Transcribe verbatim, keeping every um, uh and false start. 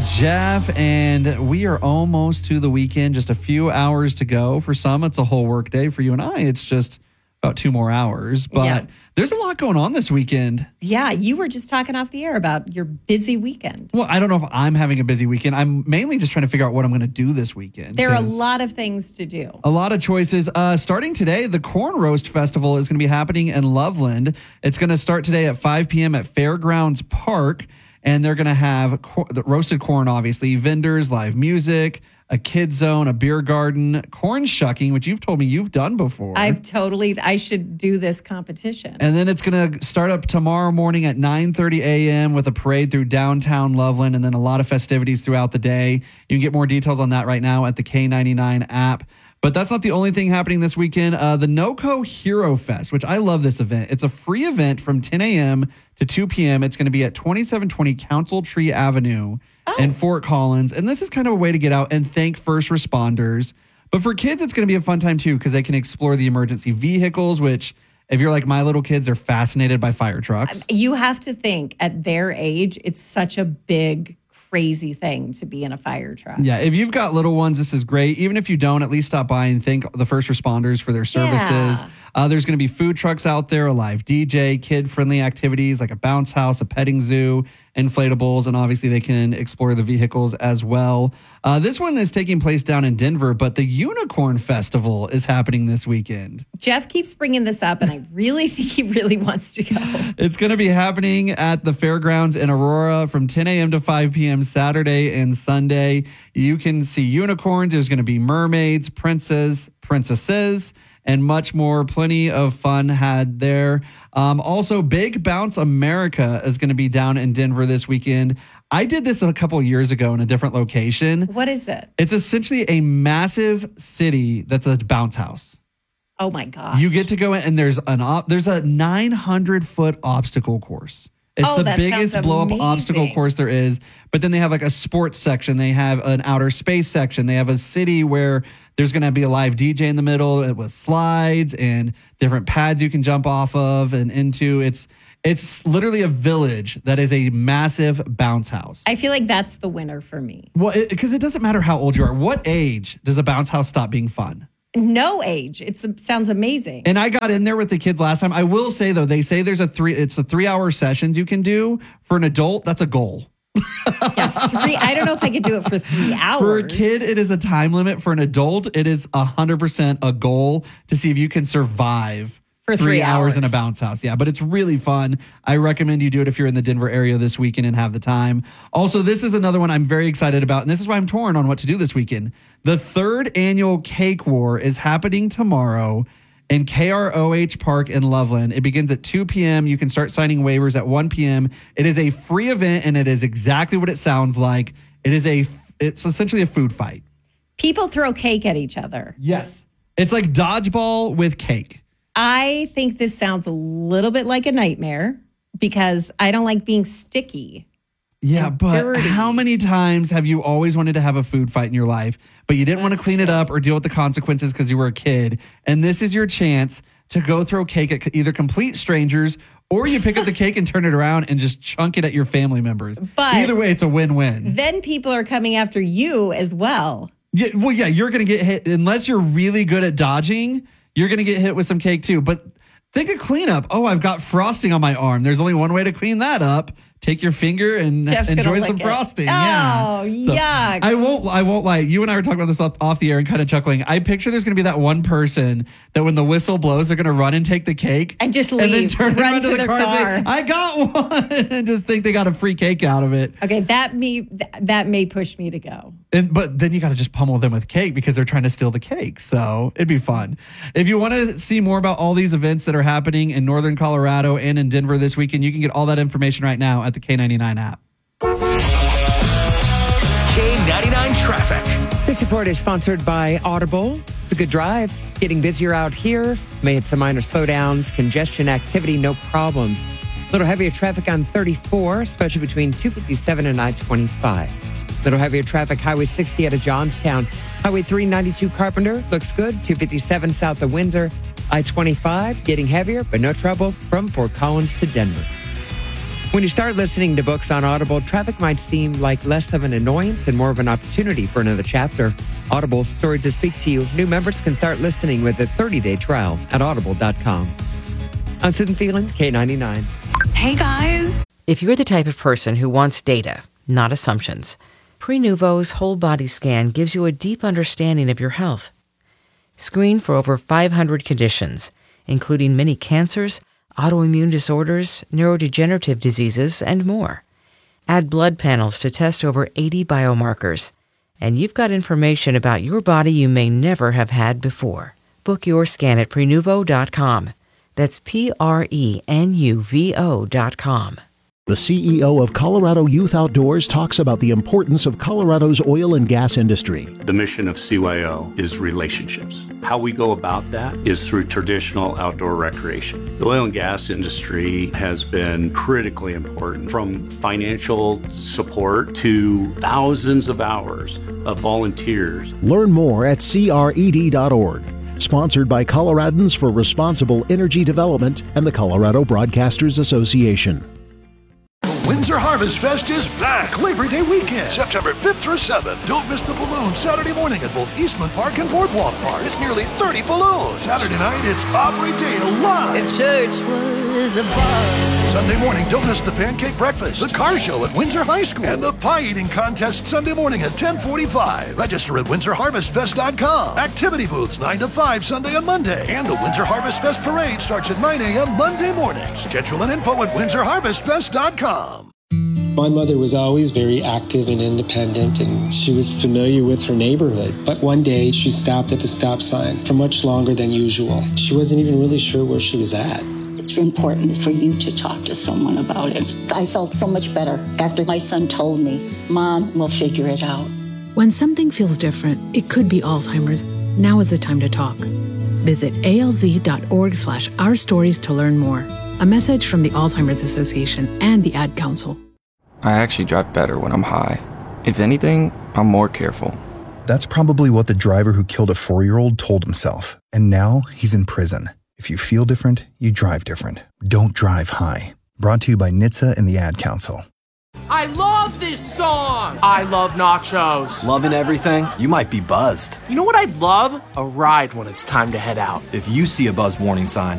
Jeff, and we are almost to the weekend. Just a few hours to go. For some, it's a whole work day. For you and I, it's just about two more hours. But Yeah. there's a lot going on this weekend. Yeah, you were just talking off the air about your busy weekend. Well, I don't know if I'm having a busy weekend. I'm mainly just trying to figure out what I'm going to do this weekend. There are a 'cause lot of things to do. A lot of choices. Uh, starting today, the Corn Roast Festival is going to be happening in Loveland. It's going to start today at five p.m. at Fairgrounds Park. And they're going to have cor- the roasted corn, obviously, vendors, live music, a kid zone, a beer garden, corn shucking, which you've told me you've done before. I've totally, I should do this competition. And then it's going to start up tomorrow morning at nine thirty a.m. with a parade through downtown Loveland and then a lot of festivities throughout the day. You can get more details on that right now at the K ninety-nine app. But that's not the only thing happening this weekend. Uh, the NoCo Hero Fest, which I love this event. It's a free event from ten a.m. to two p.m. It's going to be at twenty-seven twenty Council Tree Avenue oh. in Fort Collins. And this is kind of a way to get out and thank first responders. But for kids, it's going to be a fun time, too, because they can explore the emergency vehicles, which, if you're like my little kids, they're fascinated by fire trucks. You have to think at their age, it's such a big crazy thing to be in a fire truck. Yeah, if you've got little ones, this is great. Even if you don't, at least stop by and thank the first responders for their services. Yeah. Uh, there's going to be food trucks out there, a live D J, kid-friendly activities like a bounce house, a petting zoo, inflatables, and obviously they can explore the vehicles as well. Uh, this one is taking place down in Denver, but the Unicorn Festival is happening this weekend. Jeff keeps bringing this up, and I really think he really wants to go. It's going to be happening at the fairgrounds in Aurora from ten a.m. to five p.m. Saturday and Sunday. You can see unicorns. There's going to be mermaids, princes, princesses, and much more. Plenty of fun had there. Um, also, Big Bounce America is going to be down in Denver this weekend. I did this a couple of years ago in a different location. What is it? It's essentially a massive city that's a bounce house. Oh my gosh. You get to go in and there's an op- there's a nine hundred foot obstacle course. It's oh, the that biggest sounds blow up amazing. obstacle course there is. But then they have like a sports section. They have an outer space section. They have a city where there's going to be a live D J in the middle with slides and different pads you can jump off of and into. It's it's literally a village that is a massive bounce house. I feel like that's the winner for me. Well, because it, it doesn't matter how old you are. What age does a bounce house stop being fun? No age. It sounds amazing. And I got in there with the kids last time. I will say, though, they say there's a three, it's a three hour sessions you can do. For an adult, that's a goal. yeah, three. I don't know if I could do it for three hours. For a kid, it is a time limit. For an adult, it is one hundred percent a goal to see if you can survive for three, three hours. hours in a bounce house. Yeah, but it's really fun. I recommend you do it if you're in the Denver area this weekend and have the time. Also, this is another one I'm very excited about, and this is why I'm torn on what to do this weekend. The third annual Cake War is happening tomorrow in K R O H Park in Loveland. It begins at two p.m. You can start signing waivers at one p.m. It is a free event, and it is exactly what it sounds like. It is a, it's essentially a food fight. People throw cake at each other. Yes. It's like dodgeball with cake. I think this sounds a little bit like a nightmare because I don't like being sticky. Yeah, but dirty. How many times have you always wanted to have a food fight in your life, but you didn't That's want to clean true. it up or deal with the consequences because you were a kid? And this is your chance to go throw cake at either complete strangers or you pick up the cake and turn it around and just chunk it at your family members. But either way, it's a win-win. Then people are coming after you as well. Yeah, well, yeah, you're going to get hit. Unless you're really good at dodging, you're going to get hit with some cake too. But think of cleanup. Oh, I've got frosting on my arm. There's only one way to clean that up. Take your finger and Jeff's enjoy some it. frosting. Oh, yeah. So yuck. I won't I won't lie. You and I were talking about this off, off the air and kind of chuckling. I picture there's going to be that one person that when the whistle blows, they're going to run and take the cake. And just leave. And then turn run around to, to the their car, car. and say, I got one. And just think they got a free cake out of it. Okay, that may, that may push me to go. And, but then you got to just pummel them with cake because they're trying to steal the cake. So it'd be fun. If you want to see more about all these events that are happening in Northern Colorado and in Denver this weekend, you can get all that information right now at the K ninety-nine app. K ninety-nine traffic. This report is sponsored by Audible. It's a good drive. Getting busier out here. May hit some minor slowdowns. Congestion activity, no problems. A little heavier traffic on thirty-four, especially between two fifty-seven and I twenty-five. Little heavier traffic, Highway sixty out of Johnstown. Highway three ninety-two Carpenter looks good. two fifty-seven south of Windsor. I twenty-five getting heavier, but no trouble from Fort Collins to Denver. When you start listening to books on Audible, traffic might seem like less of an annoyance and more of an opportunity for another chapter. Audible, stories that speak to you. New members can start listening with a thirty-day trial at audible dot com. I'm Sid and Phelan, K ninety-nine. Hey, guys. If you're the type of person who wants data, not assumptions, Prenuvo's whole body scan gives you a deep understanding of your health. Screen for over five hundred conditions, including many cancers, autoimmune disorders, neurodegenerative diseases, and more. Add blood panels to test over eighty biomarkers, and you've got information about your body you may never have had before. Book your scan at prenuvo dot com. That's P R E N U V O dot com. The C E O of Colorado Youth Outdoors talks about the importance of Colorado's oil and gas industry. The mission of C Y O is relationships. How we go about that is through traditional outdoor recreation. The oil and gas industry has been critically important, from financial support to thousands of hours of volunteers. Learn more at C R E D dot org. Sponsored by Coloradans for Responsible Energy Development and the Colorado Broadcasters Association. Windsor Harvest Fest is back Labor Day weekend, September fifth through seventh. Don't miss the balloons Saturday morning at both Eastman Park and Boardwalk Park. It's nearly thirty balloons. Saturday night, it's Aubrey Dale live. If church was a bar. Sunday morning, don't miss the pancake breakfast, the car show at Windsor High School, and the pie eating contest Sunday morning at ten forty-five. Register at windsor harvest fest dot com. Activity booths nine to five Sunday and Monday. And the Windsor Harvest Fest Parade starts at nine a.m. Monday morning. Schedule and info at windsor harvest fest dot com. My mother was always very active and independent, and she was familiar with her neighborhood. But one day, she stopped at the stop sign for much longer than usual. She wasn't even really sure where she was at. It's important for you to talk to someone about it. I felt so much better after my son told me, Mom, we'll figure it out. When something feels different, it could be Alzheimer's. Now is the time to talk. Visit A L Z dot org slash our stories to learn more. A message from the Alzheimer's Association and the Ad Council. I actually drive better when I'm high. If anything, I'm more careful. That's probably what the driver who killed a four-year-old told himself. And now he's in prison. If you feel different, you drive different. Don't drive high. Brought to you by N H T S A and the Ad Council. I love this song! I love nachos. Loving everything? You might be buzzed. You know what I'd love? A ride when it's time to head out. If you see a buzz warning sign,